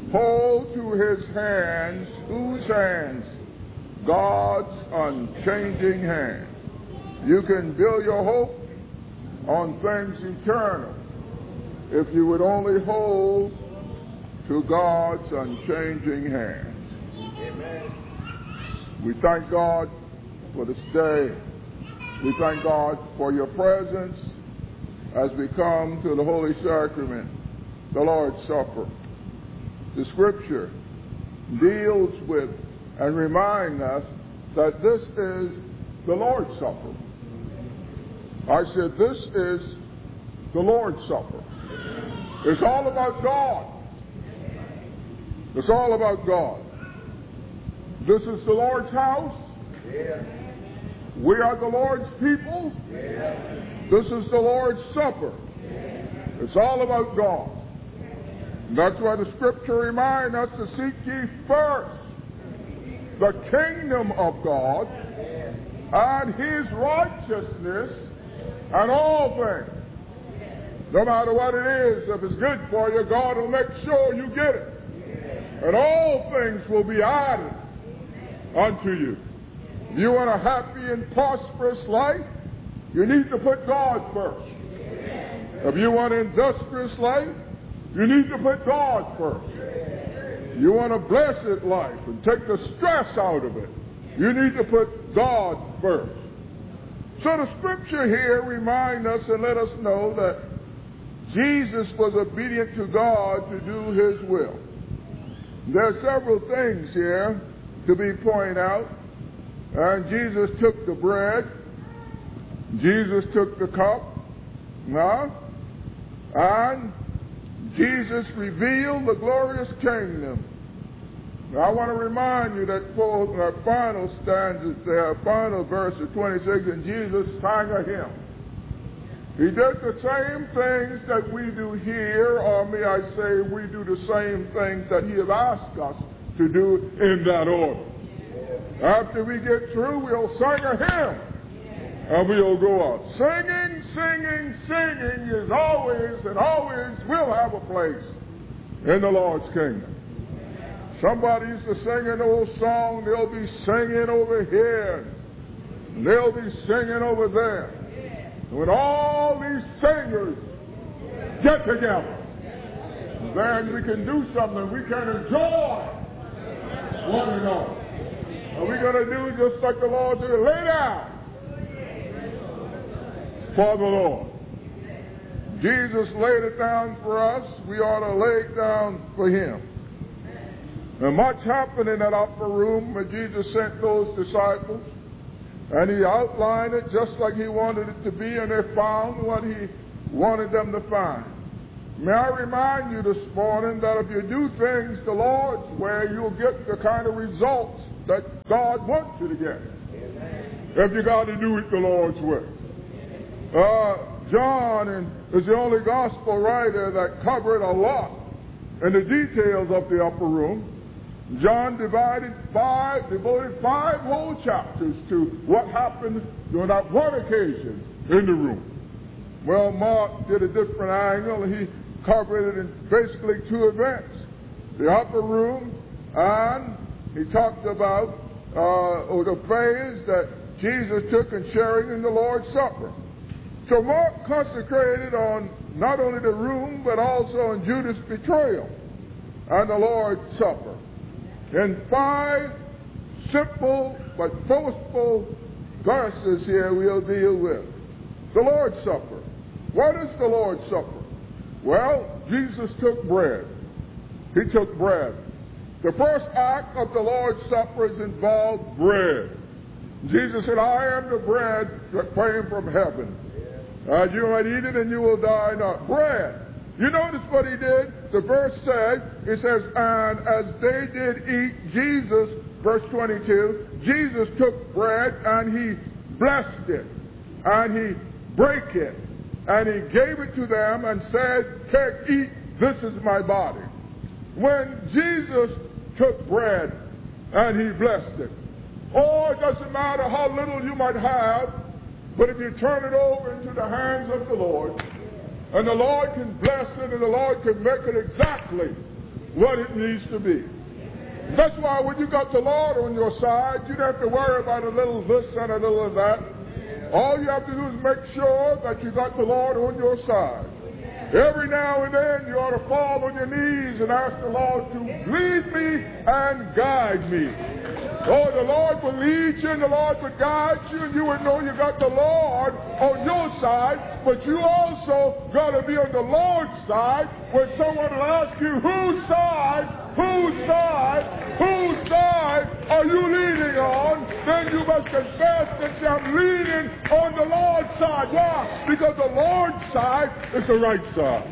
hold to his hands. Whose hands? God's unchanging hand. You can build your hope on things eternal if you would only hold to God's unchanging hands. Amen. We thank God for this day. We thank God for your presence as we come to the Holy Sacrament, the Lord's Supper. The Scripture deals with and reminds us that this is the Lord's Supper. I said, this is the Lord's Supper. It's all about God. It's all about God. This is the Lord's house. Yeah. We are the Lord's people. Yeah. This is the Lord's Supper. Yeah. It's all about God. And that's why the Scripture reminds us to seek ye first the kingdom of God and his righteousness, and all things, no matter what it is, if it's good for you, God will make sure you get it. And all things will be added unto you. If you want a happy and prosperous life, you need to put God first. If you want an industrious life, you need to put God first. You want a blessed life and take the stress out of it, you need to put God first. So the Scripture here reminds us and let us know that Jesus was obedient to God to do his will. There are several things here to be pointed out. And Jesus took the bread. Jesus took the cup. And Jesus revealed the glorious kingdom. Now, I want to remind you that for our final stanzas there, final verse of 26, and Jesus sang a hymn. He did the same things that we do here, or may I say, we do the same things that he has asked us to do in that order. After we get through, we'll sing a hymn. And we'll go out. Singing, singing, singing is always and always will have a place in the Lord's kingdom. Somebody used to sing an old song, they'll be singing over here, and they'll be singing over there. And when all these singers get together, then we can do something. We can enjoy one another. And we're going to do just like the Lord did, lay down for the Lord. Jesus laid it down for us. We ought to lay it down for him. And much happened in that upper room when Jesus sent those disciples. And he outlined it just like he wanted it to be, and they found what he wanted them to find. May I remind you this morning that if you do things the Lord's way, you'll get the kind of results that God wants you to get. If you got to do it the Lord's way. John is the only gospel writer that covered a lot in the details of the upper room. John devoted 5 whole chapters to what happened on that one occasion in the room. Well, Mark did a different angle, and he covered it in basically 2 events. The upper room, and he talked about the phase that Jesus took in sharing in the Lord's Supper. So Mark concentrated on not only the room, but also on Judas' betrayal and the Lord's Supper. In 5 simple but forceful verses here we'll deal with. The Lord's Supper. What is the Lord's Supper? Well, Jesus took bread. He took bread. The first act of the Lord's Supper is involved bread. Jesus said, I am the bread that came from heaven. You might eat it and you will die not. Bread. You notice what he did? The verse says, and as they did eat, Jesus, verse 22, Jesus took bread and he blessed it, and he brake it, and he gave it to them and said, take, eat, this is my body. When Jesus took bread and he blessed it, it doesn't matter how little you might have, but if you turn it over into the hands of the Lord, and the Lord can bless it, and the Lord can make it exactly what it needs to be. That's why when you got the Lord on your side, you don't have to worry about a little this and a little of that. All you have to do is make sure that you got the Lord on your side. Every now and then you ought to fall on your knees and ask the Lord to lead me and guide me. Oh, the Lord will lead you and the Lord will guide you, and you would know you got the Lord on your side, but you also got to be on the Lord's side. When someone will ask you, whose side are you leaning on? Then you must confess and say, I'm leaning on the Lord's side. Why? Because the Lord's side is the right side.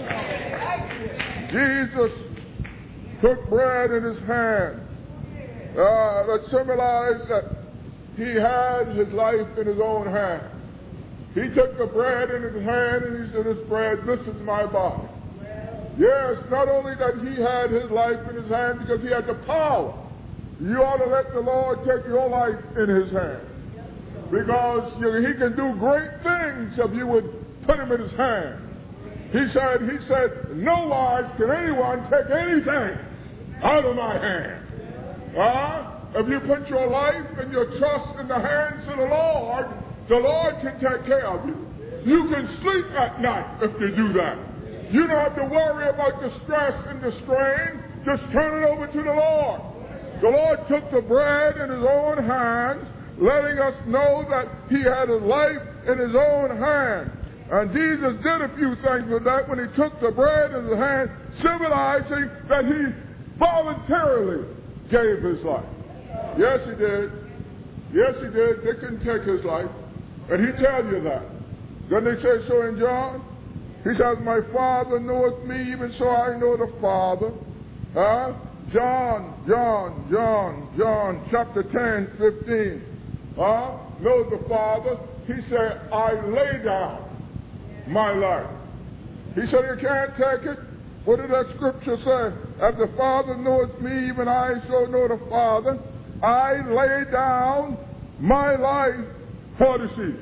Jesus took bread in his hand. That symbolized that he had his life in his own hand. He took the bread in his hand and he said, this bread, this is my body. Yes, not only that he had his life in his hand because he had the power. You ought to let the Lord take your life in his hand. Because he can do great things if you would put him in his hand. He said, no wise can anyone take anything out of my hand. If you put your life and your trust in the hands of the Lord can take care of you. You can sleep at night if you do that. You don't have to worry about the stress and the strain. Just turn it over to the Lord. The Lord took the bread in his own hands, letting us know that he had his life in his own hand. And Jesus did a few things with that when he took the bread in his hand, symbolizing that he voluntarily gave his life. Yes, he did. Yes, he did. They couldn't take his life. And he tells you that. Doesn't he say so in John? He says, my Father knoweth me, even so I know the Father. John, chapter 10, 15. Knows the Father. He said, I lay down my life. He said, you can't take it. What did that scripture say? As the Father knoweth me, even I so know the Father. I lay down my life for the sheep.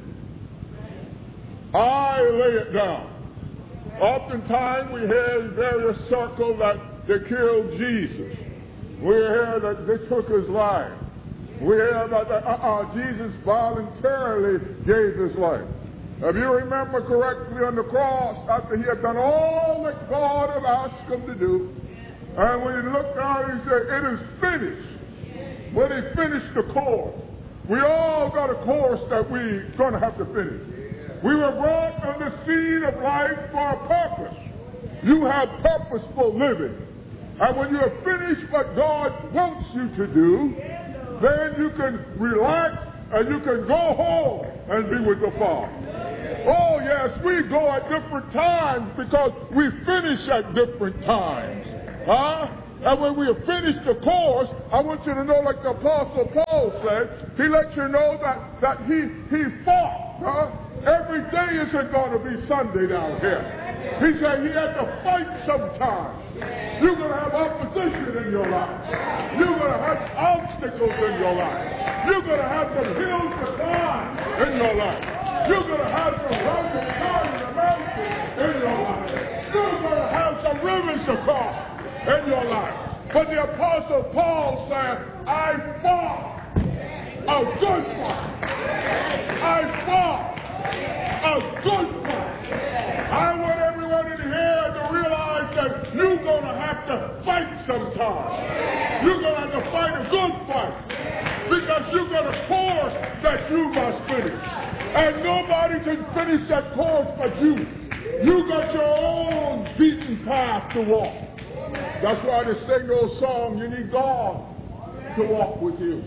I lay it down. Oftentimes we hear in various circles that they killed Jesus. We hear that they took his life. We hear about that Jesus voluntarily gave his life. If you remember correctly on the cross, after he had done all that God had asked him to do, and when he looked down, he said, it is finished. When he finished the course, we all got a course that we're going to have to finish. We were brought on the scene of life for a purpose. You have purposeful living. And when you have finished what God wants you to do, then you can relax and you can go home and be with the Father. Oh, yes, we go at different times because we finish at different times. And when we have finished the course, I want you to know, like the Apostle Paul said, he lets you know that he fought. Every day isn't going to be Sunday down here. He said he had to fight sometimes. You're going to have opposition in your life. You're going to have obstacles in your life. You're going to have some hills to climb in your life. You're going to have some mountains to climb in the mountains in your life. You're going to have some rivers to cross in your life. But the Apostle Paul said, I fought a good fight. I fought a good fight. I want everyone in here to realize that you're going to have to fight sometime. You're going to have to fight a good fight because you've got a course that you must finish. And nobody can finish that course but you. You got your own beaten path to walk. That's why they sing those songs, you need God to walk with you.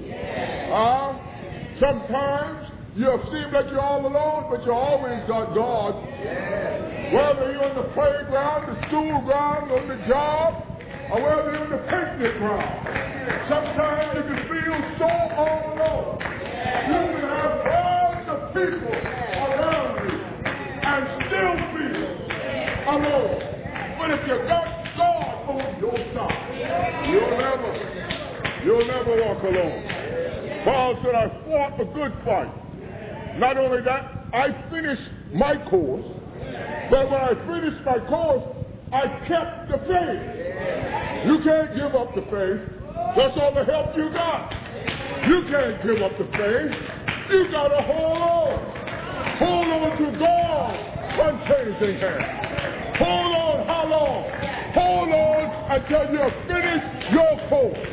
Sometimes you seem like you're all alone, but you always got God. Whether you're on the playground, the school ground, on the job, or whether you're on the picnic ground. Sometimes you can feel so all alone. You can have all the people around you and still feel alone. But if you got God on your side, you'll never walk alone. Paul said, I fought a good fight. Not only that, I finished my course, but when I finished my course, I kept the faith. You can't give up the faith. That's all the help you got. You can't give up the faith. You got to hold on. Hold on to God's unchanging hand. Hold on how long? Hold on until you finish your course.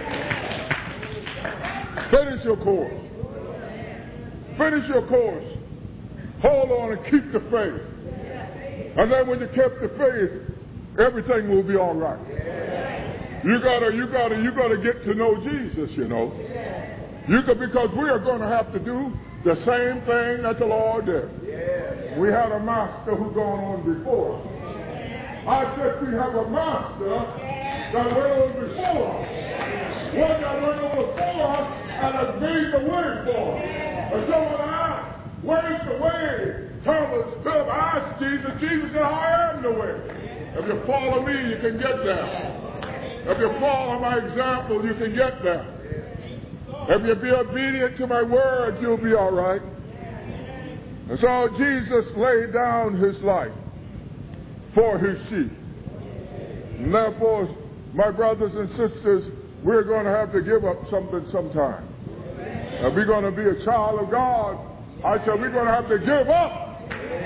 Finish your course. Finish your course. Hold on and keep the faith. And then when you keep the faith, everything will be all right. You gotta get to know Jesus, you know. Because we are going to have to do the same thing that the Lord did. We had a master who gone on before us. I said we have a master that went on before us. One that went on before us and has made the way for us. And someone asked, where's the way? Philip asked Jesus. Jesus said, I am the way. If you follow me, you can get there. If you follow my example, you can get there. If you be obedient to my word, you'll be all right. And so Jesus laid down his life for his sheep. And therefore, my brothers and sisters, we're going to have to give up something sometime. If we're going to be a child of God, I said we're going to have to give up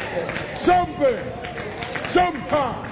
something sometime.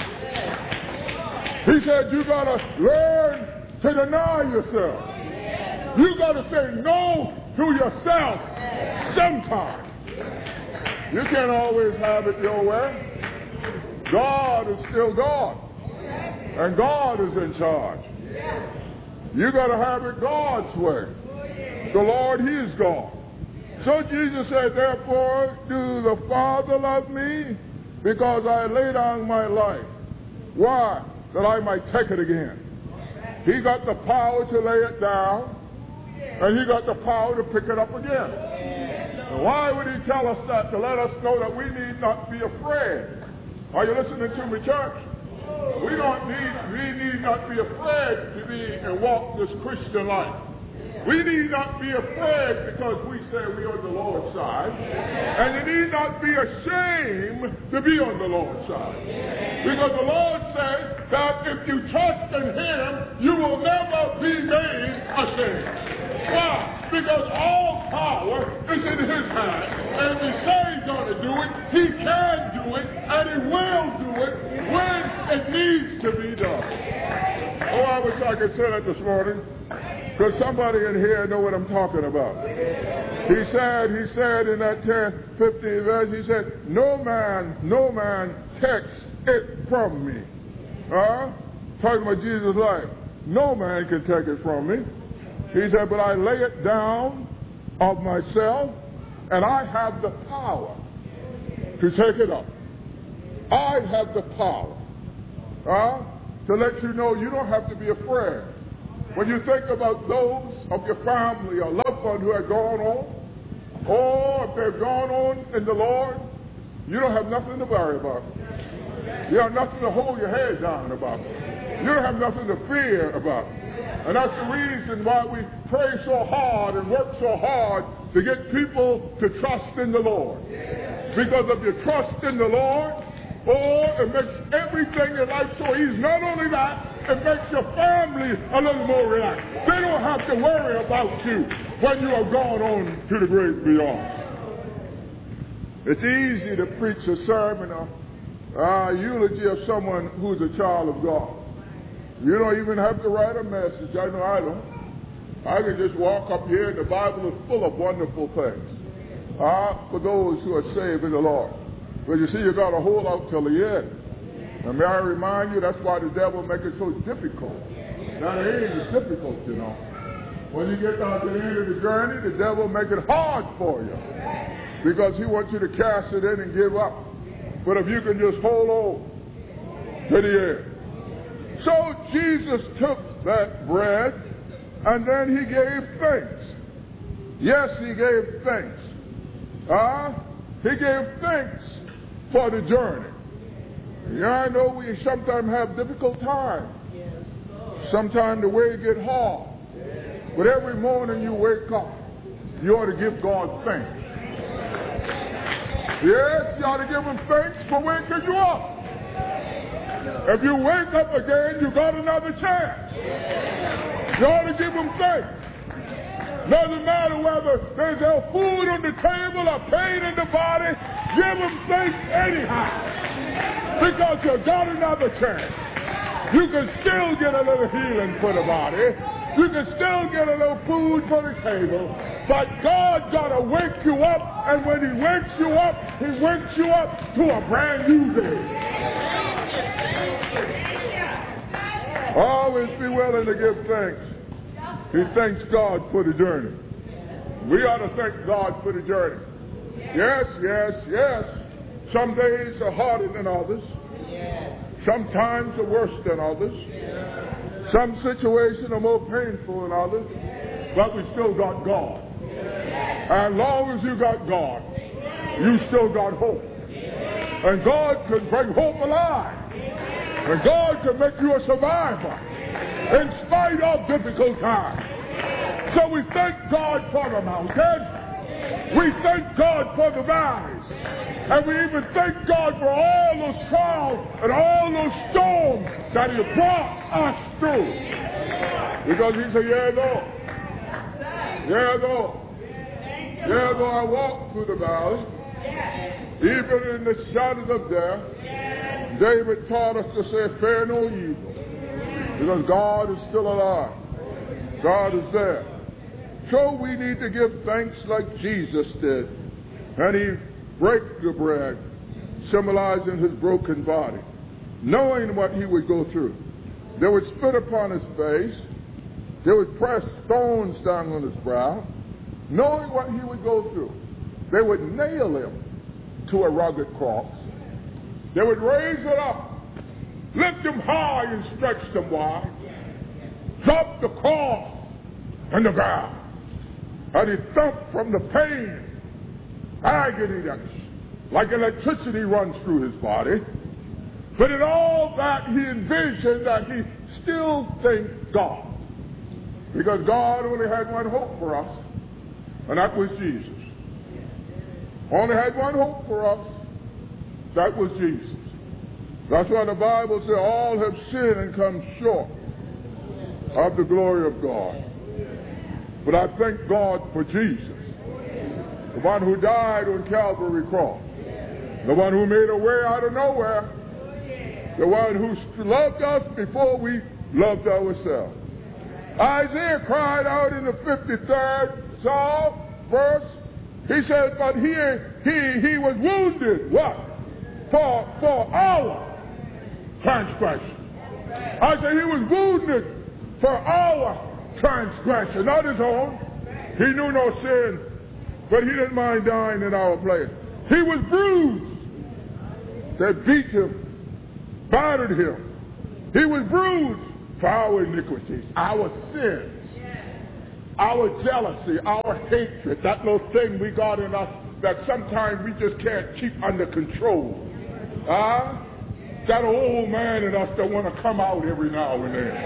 He said you got to learn to deny yourself. You got to say no to yourself sometime. You can't always have it your way. God is still God. And God is in charge. You got to have it God's way. The Lord, he is God. So Jesus said, therefore, do the Father love me? Because I lay down my life. Why? That I might take it again. He got the power to lay it down. And he got the power to pick it up again. And why would he tell us that? To let us know that we need not be afraid. Are you listening to me, church? We need not be afraid to be and walk this Christian life. We need not be afraid because we say we're on the Lord's side. And you need not be ashamed to be on the Lord's side. Because the Lord said that if you trust in him, you will never be made ashamed. Why? Because all power is in his hand. And if he says he's going to do it, he can do it, and he will do it when it needs to be done. Oh, I wish I could say that this morning. Because somebody in here know what I'm talking about. He said in that 15th verse, he said, no man takes it from me. Talking about Jesus' life. No man can take it from me. He said, but I lay it down of myself, and I have the power to take it up. I have the power to let you know you don't have to be afraid. When you think about those of your family or loved one who have gone on, or if they've gone on in the Lord, you don't have nothing to worry about. You have nothing to hold your head down about. You don't have nothing to fear about. And that's the reason why we pray so hard and work so hard to get people to trust in the Lord. Because if you trust in the Lord, it makes everything in life so easy. Not only that, it makes your family a little more relaxed. They don't have to worry about you when you have gone on to the great beyond. It's easy to preach a sermon or eulogy of someone who's a child of God. You don't even have to write a message. I know I don't. I can just walk up here and the Bible is full of wonderful things for those who are saved in the Lord. But you see, you got to hold out till the end. And may I remind you, that's why the devil makes it so difficult. Now, it ain't difficult, you know. When you get down to the end of the journey, the devil make it hard for you. Because he wants you to cast it in and give up. But if you can just hold on to the end. So Jesus took that bread and then he gave thanks. Yes, he gave thanks. He gave thanks for the journey. Yeah, I know we sometimes have difficult times. Sometimes the way get hard. But every morning you wake up, you ought to give God thanks. Yes, you ought to give him thanks for waking you up. If you wake up again, you got another chance. You ought to give them thanks. Doesn't matter whether there's no food on the table or pain in the body, give them thanks anyhow. Because you got another chance. You can still get a little healing for the body. You can still get a little food for the table. But God got to wake you up, and when He wakes you up to a brand new day. Always be willing to give thanks. He thanks God for the journey. We ought to thank God for the journey. Yes, yes, yes. Some days are harder than others. Sometimes are worse than others. Some situations are more painful than others. But we still got God. As long as you got God, you still got hope. And God can bring hope alive. And God can make you a survivor in spite of difficult times. So we thank God for the mountain. We thank God for the valleys. And we even thank God for all those trials and all those storms that He brought us through. Because He said, yeah, though I walk through the valley, even in the shadows of death, David taught us to say, fear no evil. Because God is still alive. God is there. So we need to give thanks like Jesus did. And He broke the bread, symbolizing His broken body, knowing what He would go through. They would spit upon His face. They would press stones down on His brow, knowing what He would go through. They would nail Him to a rugged cross. They would raise it up, lift Him high and stretch Him wide, drop the cross on the ground, and He thumped from the pain, agony that's like electricity runs through His body. But in all that, He envisioned that He still thanked God. Because God only had one hope for us, and that was Jesus. Only had one hope for us, that was Jesus. That's why the Bible says all have sinned and come short of the glory of God. But I thank God for Jesus, the one who died on Calvary cross, the one who made a way out of nowhere, the one who loved us before we loved ourselves. Isaiah cried out in the 53rd Psalm verse. He said, but he was wounded, what? For our transgression. I said he was wounded for our transgression, not his own. He knew no sin, but He didn't mind dying in our place. He was bruised. They beat Him, battered Him. He was bruised for our iniquities, our sins, our jealousy, our hatred, that little thing we got in us that sometimes we just can't keep under control. That old man in us that want to come out every now and then.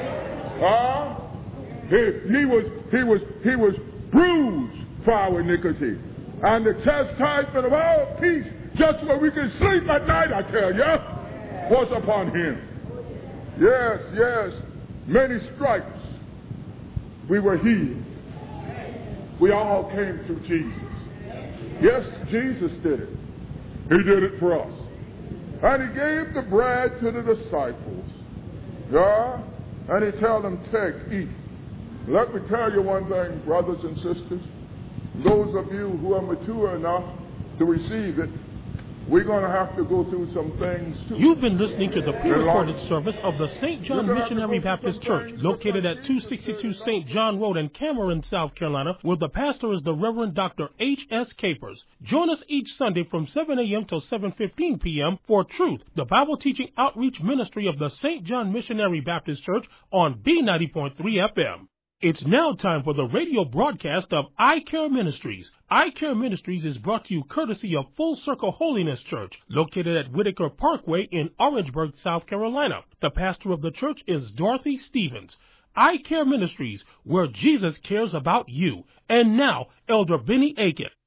He was bruised for our iniquity, and the chastisement of our peace, just where we can sleep at night, I tell you, was upon Him. Yes, yes, many stripes, we were healed. We all came through Jesus. Yes, Jesus did it. He did it for us. And He gave the bread to the disciples. And He told them, take, eat. Let me tell you one thing, brothers and sisters. Those of you who are mature enough to receive it, we're going to have to go through some things too. You've been listening to the pre-recorded service of the St. John Missionary Baptist Church, located at 262 St. John Road in Cameron, South Carolina, where the pastor is the Reverend Dr. H.S. Capers. Join us each Sunday from 7 a.m. till 7:15 p.m. for Truth, the Bible teaching outreach ministry of the St. John Missionary Baptist Church on B90.3 FM. It's now time for the radio broadcast of I Care Ministries. I Care Ministries is brought to you courtesy of Full Circle Holiness Church, located at Whitaker Parkway in Orangeburg, South Carolina. The pastor of the church is Dorothy Stevens. I Care Ministries, where Jesus cares about you. And now, Elder Benny Aiken.